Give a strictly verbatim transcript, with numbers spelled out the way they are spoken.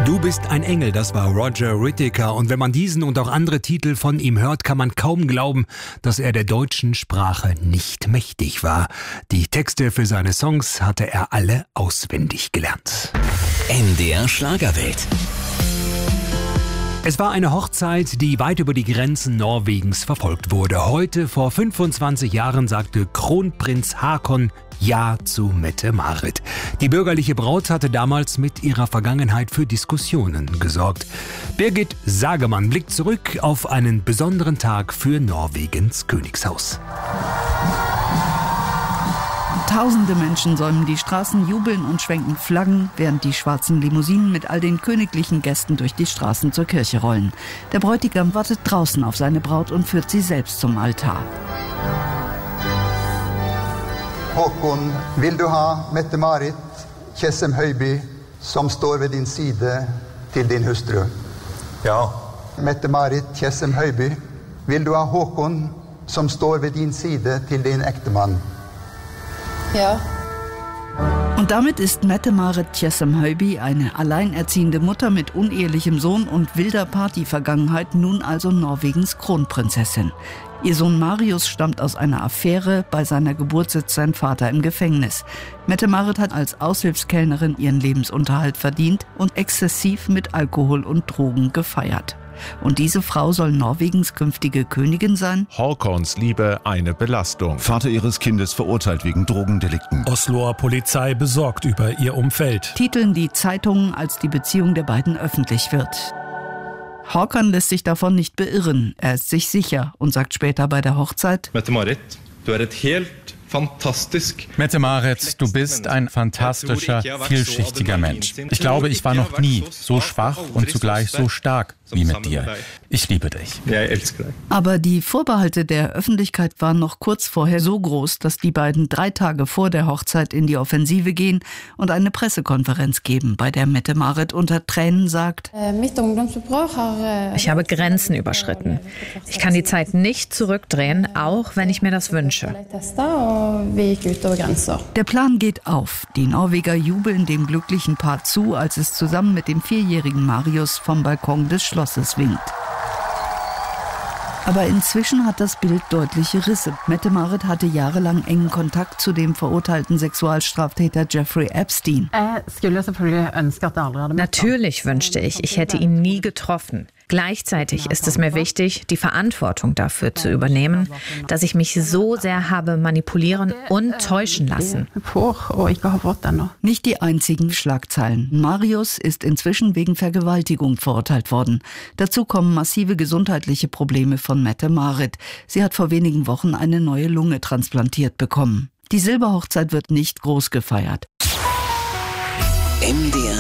Du bist ein Engel, das war Roger Whittaker. Und wenn man diesen und auch andere Titel von ihm hört, kann man kaum glauben, dass er der deutschen Sprache nicht mächtig war. Die Texte für seine Songs hatte er alle auswendig gelernt. N D R Schlagerwelt. Es war eine Hochzeit, die weit über die Grenzen Norwegens verfolgt wurde. Heute, vor fünfundzwanzig Jahren, sagte Kronprinz Haakon Ja zu Mette-Marit. Die bürgerliche Braut hatte damals mit ihrer Vergangenheit für Diskussionen gesorgt. Birgit Sagemann blickt zurück auf einen besonderen Tag für Norwegens Königshaus. Tausende Menschen säumen die Straßen, jubeln und schwenken Flaggen, während die schwarzen Limousinen mit all den königlichen Gästen durch die Straßen zur Kirche rollen. Der Bräutigam wartet draußen auf seine Braut und führt sie selbst zum Altar. Håkon, will du ha Mette-Marit Tjessem-Høiby, som står ved din side, til din hustru? Ja. Mette-Marit Tjessem-Høiby, will du ha Håkon, som står ved din side, til din ektemann? Ja. Und damit ist Mette-Marit Tjessem-Høiby, eine alleinerziehende Mutter mit unehelichem Sohn und wilder Partyvergangenheit, nun also Norwegens Kronprinzessin. Ihr Sohn Marius stammt aus einer Affäre, bei seiner Geburt sitzt sein Vater im Gefängnis. Mette-Marit hat als Aushilfskellnerin ihren Lebensunterhalt verdient und exzessiv mit Alkohol und Drogen gefeiert. Und diese Frau soll Norwegens künftige Königin sein? Haakons Liebe eine Belastung. Vater ihres Kindes verurteilt wegen Drogendelikten. Osloer Polizei besorgt über ihr Umfeld. Titeln die Zeitungen, als die Beziehung der beiden öffentlich wird. Haakon lässt sich davon nicht beirren. Er ist sich sicher und sagt später bei der Hochzeit: Mette-Marit, du er et helt fantastisk. Mette-Marit, du bist ein fantastischer, vielschichtiger Mensch. Ich glaube, ich war noch nie so schwach und zugleich so stark wie mit dir. Ich liebe dich. Aber die Vorbehalte der Öffentlichkeit waren noch kurz vorher so groß, dass die beiden drei Tage vor der Hochzeit in die Offensive gehen und eine Pressekonferenz geben, bei der Mette-Marit unter Tränen sagt: Ich habe Grenzen überschritten. Ich kann die Zeit nicht zurückdrehen, auch wenn ich mir das wünsche. Der Plan geht auf. Die Norweger jubeln dem glücklichen Paar zu, als es zusammen mit dem vierjährigen Marius vom Balkon des Schlosses winkt. Aber inzwischen hat das Bild deutliche Risse. Mette-Marit hatte jahrelang engen Kontakt zu dem verurteilten Sexualstraftäter Jeffrey Epstein. Natürlich wünschte ich, ich hätte ihn nie getroffen. Gleichzeitig ist es mir wichtig, die Verantwortung dafür zu übernehmen, dass ich mich so sehr habe manipulieren und täuschen lassen. Nicht die einzigen Schlagzeilen. Marius ist inzwischen wegen Vergewaltigung verurteilt worden. Dazu kommen massive gesundheitliche Probleme von Mette-Marit. Sie hat vor wenigen Wochen eine neue Lunge transplantiert bekommen. Die Silberhochzeit wird nicht groß gefeiert. N D R